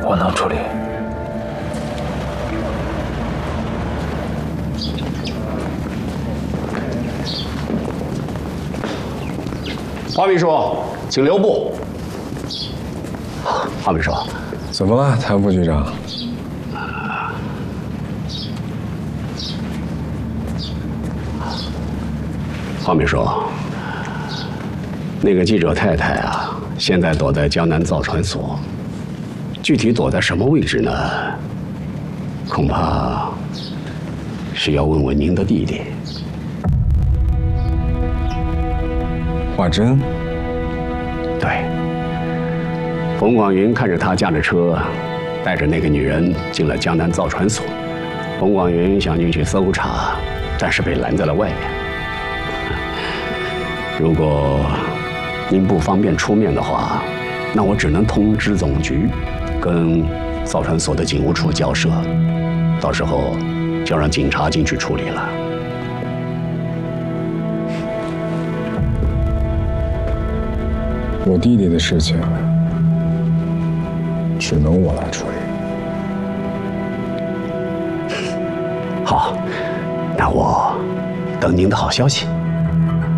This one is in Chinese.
我能处理。 华秘书，请留步。华秘书， 怎么了，谭副局长？ 华秘书，那个记者太太啊，现在躲在江南造船所，具体躲在什么位置呢？恐怕是要问问您的弟弟。 华珍？ 对。冯广云看着他驾着车，带着那个女人进了江南造船所。冯广云想进去搜查，但是被拦在了外面。如果您不方便出面的话，那我只能通知总局，跟造船所的警务处交涉，到时候就让警察进去处理了。 我弟弟的事情，只能我来处理。 好，那我等您的好消息。